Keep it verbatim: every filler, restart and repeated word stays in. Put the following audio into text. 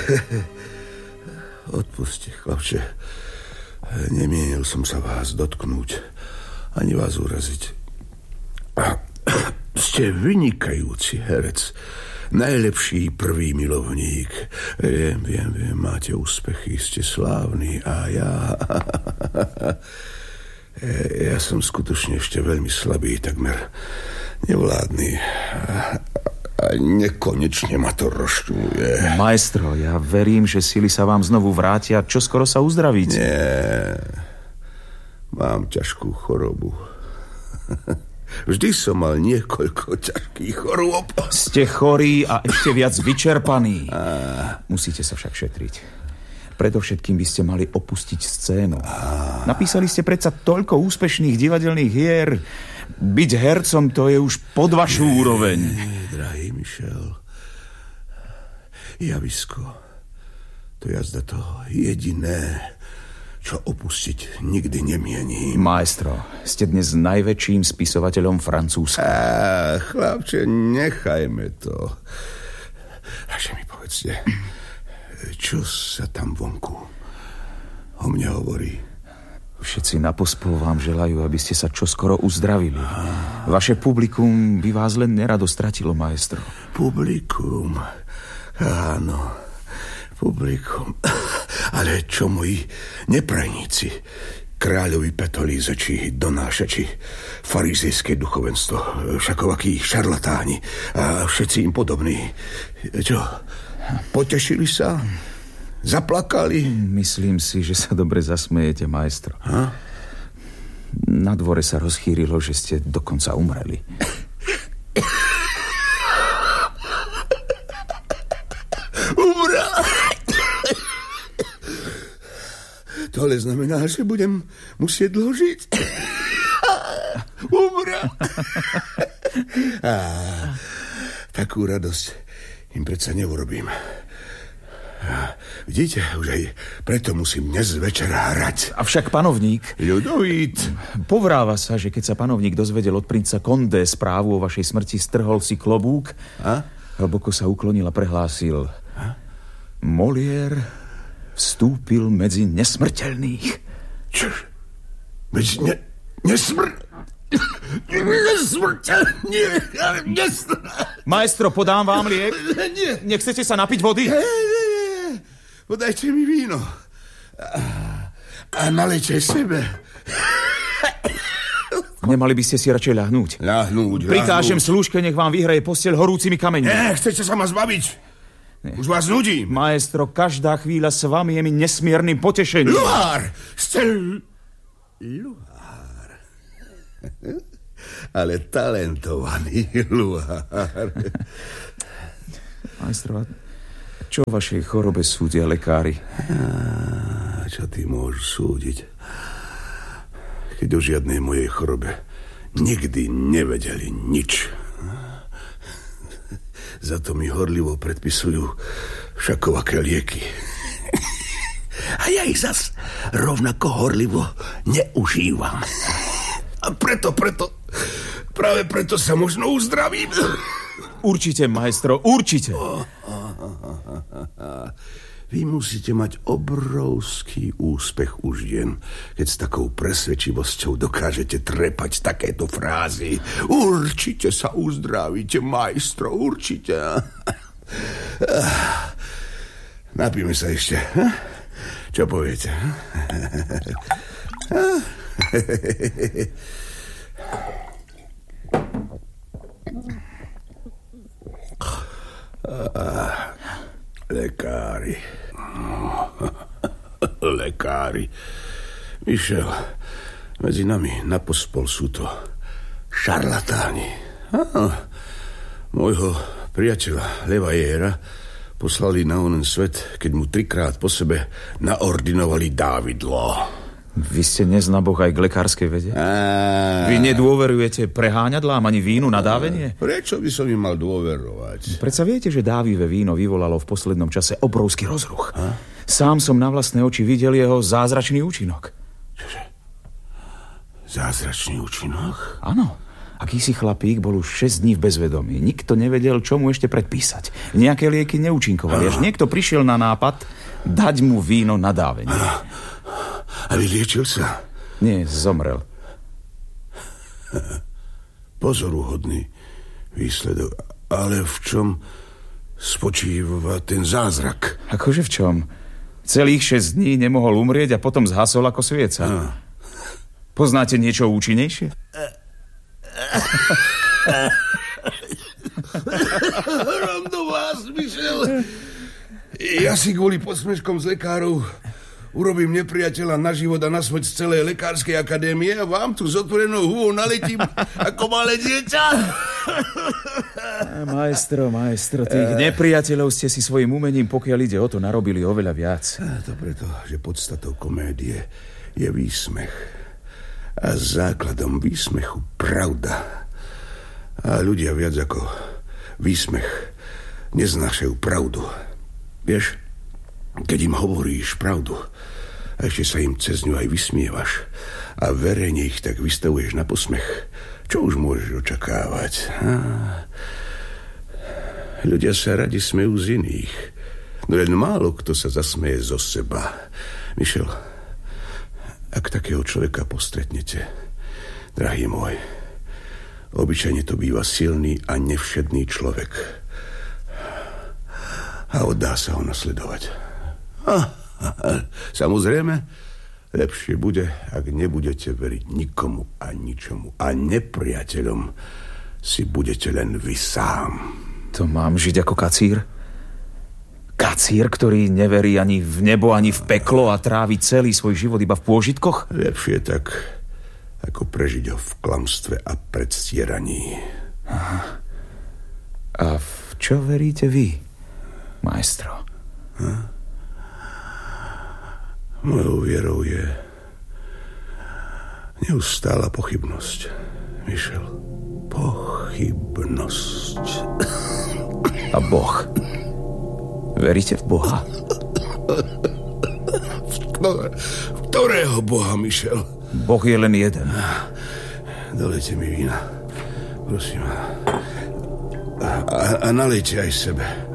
Odpuste, chlapče. Nemienil som sa vás dotknúť, ani vás uraziť. Ste vynikajúci herec. Najlepší prvý milovník. Viem, viem, viem, máte úspechy, ste slávni a ja... Ja som skutočne ešte veľmi slabý, takmer nevládny. A nekonečne ma to rozčuluje. Maestro, ja verím, že sily sa vám znovu vrátia, čo skoro sa uzdravíte. Nie, mám ťažkú chorobu. Vždy som mal niekoľko ťažkých chorôb. Ste chorí a ešte viac vyčerpaní. A... Musíte sa však šetriť. Predovšetkým by ste mali opustiť scénu. A... Napísali ste predsa toľko úspešných divadelných hier. Byť hercom, to je už pod vašu nie, úroveň. Nie, drahý Michel. Javisko, to jazda to jediné, čo opustiť nikdy nemienim. Maestro, ste dnes najväčším spisovateľom Francúzska. Á, chlapče, nechajme to. Radšej mi povedzte, čo sa tam vonku o mne hovorí? Všetci napospol vám želajú, aby ste sa čoskoro uzdravili. Vaše publikum by vás len nerado stratilo, maestro. Publikum? Áno. Publikum. Ale čo moji neprajníci, kráľovi Petolíze, či donášači, farizejské duchovenstvo, všakovakí šarlatáni a všetci im podobní. Čo, potešili sa? Zaplakali? Myslím si, že sa dobre zasmejete, maestro. Ha? Na dvore sa rozchýrilo, že ste dokonca umreli. Umrel! To ale znamená, že budem musieť dlho žiť. Umrel! Takú radosť im predsa neurobím. Vidíte, už aj preto musím dnes večer hrať. Avšak panovník... Ľudovít. Povráva sa, že keď sa panovník dozvedel od princa Condé správu o vašej smrti, strhol si klobúk, a? Hlboko sa uklonil a prehlásil: a? Molière vstúpil medzi nesmrteľných. Čož? Medzi ne... nesmr... Nesmrteľný... Nesmr... Maestro, podám vám liek? Nie. Nechcete sa napiť vody? Nie, nie, nie. Podajte mi víno. A, a nalejte sebe. Nemali by ste si radšej ľahnúť? Ľahnúť, Prikážem slúžke, nech vám vyhraje posteľ horúcimi kameňmi. Nie, chcete sa ma zbaviť? Nie. Už vás nudím. Maestro, každá chvíľa s vami je mi nesmiernym potešením. Luhár! Ste... Luhár. Ale talentovaný luhár. Maestro, čo o vašej chorobe súdia lekári? A, čo ty môžu súdiť? Keď o žiadnej mojej chorobe nikdy nevedeli nič. Za to mi horlivo predpisujú všakovaké lieky. A ja ich zas rovnako horlivo neužívam. A preto, preto, práve preto sa možno uzdravím. Určite, maestro, určite. Vy musíte mať obrovský úspech už jen, keď s takou presvedčivosťou dokážete trepať takéto frázy. Určite sa uzdravíte, majstro, určite. Napijeme sa ešte. Čo poviete? Lekári. Lekári. Michel, medzi nami napospol sú to šarlatáni. Ah, môjho priateľa Levaillera poslali na onen svet, keď mu trikrát po sebe naordinovali dávidlo. Vy ste neznaboch aj k lekárskej vede? A... Vy nedôverujete preháňadlám ani vínu na dávenie? Prečo by som im mal dôverovať? Predsa viete, že dávivé víno vyvolalo v poslednom čase obrovský rozruch. A? Sám som na vlastné oči videl jeho zázračný účinok. Čože? Zázračný účinok? Áno. Akýsi chlapík bol už šesť dní v bezvedomí. Nikto nevedel, čo mu ešte predpísať. Nejaké lieky neúčinkovali. Až niekto prišiel na nápad dať mu víno na dávenie. A vyliečil sa? Nie, zomrel. Pozoruhodný výsledok. Ale v čom spočíva ten zázrak? Akože v čom? Celých šesť dní nemohol umrieť a potom zhasol ako svieca. A. Poznáte niečo účinnejšie? Hrom do vás, Michel. Ja si kvôli posmeškom z lekárov urobím nepriateľa na život a na smrť z celej lekárskej akadémie a vám tu s otvorenou huvou naletím ako malé dieťa. Maestro, maestro, tých nepriateľov ste si svojim umením, pokiaľ ide o to, narobili oveľa viac. A to preto, že podstatou komédie je výsmech. A základom výsmechu pravda. A ľudia viac ako výsmech neznášajú pravdu. Vieš, keď im hovoríš pravdu a ešte sa im cez ňu aj vysmievaš a verejne ich tak vystavuješ na posmech, čo už môžeš očakávať? A... Ľudia sa radi smejú z iných. No len málo kto sa zasmeje zo seba. Michel, ak takého človeka postretnete, drahý môj, obyčajne to býva silný a nevšedný človek. A oddá sa ho nasledovať. A, a, a, samozrejme, lepšie bude, ak nebudete veriť nikomu a ničomu. A nepriateľom si budete len vy sám. To mám žiť ako kacír? Kacír, ktorý neverí ani v nebo, ani v peklo a trávi celý svoj život iba v pôžitkoch? Lepšie tak, ako prežiť ho v klamstve a predstieraní. Aha. A v čo veríte vy, maestro? Hm? Mojou vierou je neustála pochybnosť, Michel. Pochybnosť. A Boh? Veríte v Boha? V, ktoré, v ktorého Boha, Michel? Boh je len jeden. Dolejte mi vína. Prosím. A, a, a nalejte aj sebe.